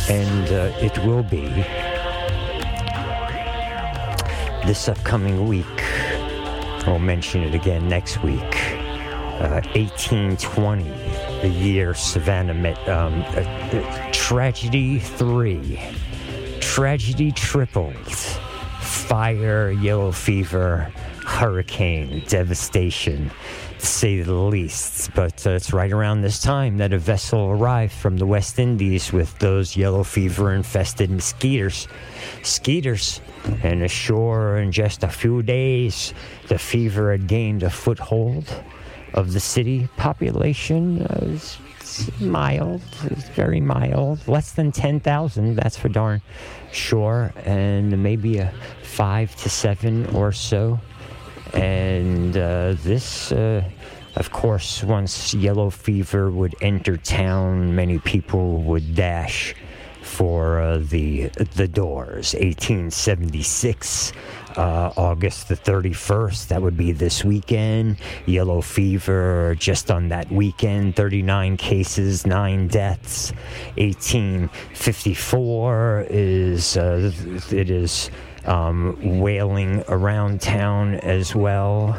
And it will be this upcoming week. We'll mention it again next week. 1820, the year Savannah met. Tragedy 3. Tragedy tripled. Fire, yellow fever, hurricane, devastation, to say the least. But it's right around this time that a vessel arrived from the West Indies with those yellow fever-infested mosquitoes. And ashore in just a few days, the fever had gained a foothold of the city. Population is mild, it's very mild, less than 10,000, that's for darn sure, and maybe a 5 to 7 or so. And this, of course, once yellow fever would enter town, many people would dash for the doors. 1876, August the 31st, that would be this weekend. Yellow fever just on that weekend, 39 cases, 9 deaths. 1854 is wailing around town as well.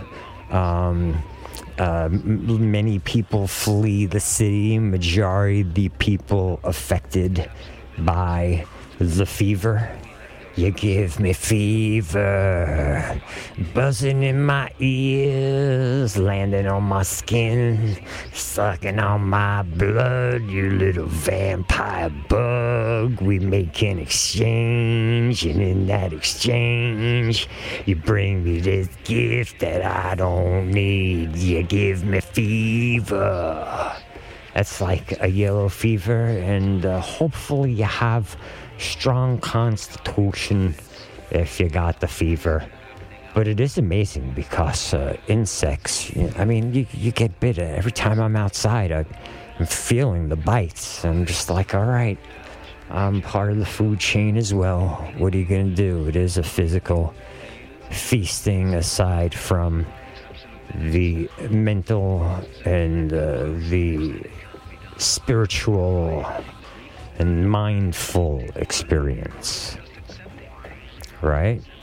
Many people flee the city. Majority of the people affected by the fever. You give me fever, buzzing in my ears, landing on my skin, sucking on my blood, you little vampire bug. We make an exchange, and in that exchange, you bring me this gift that I don't need. You give me fever. That's like a yellow fever, and hopefully you have strong constitution if you got the fever. But it is amazing because insects, you get bitten. Every time I'm outside, I'm feeling the bites. I'm just like, all right, I'm part of the food chain as well. What are you going to do? It is a physical feasting aside from the mental and the spiritual and mindful experience, right?